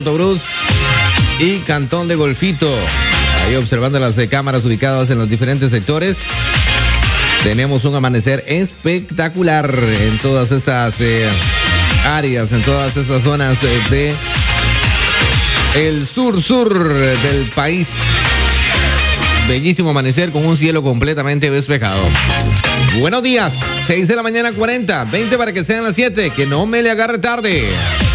Bruce y Cantón de Golfito. Ahí observando las cámaras ubicadas en los diferentes sectores. Tenemos un amanecer espectacular en todas estas áreas, en todas estas zonas de el sur del país. Bellísimo amanecer con un cielo completamente despejado. Buenos días, 6 de la mañana 40, 20 para que sean las 7, que no me le agarre tarde.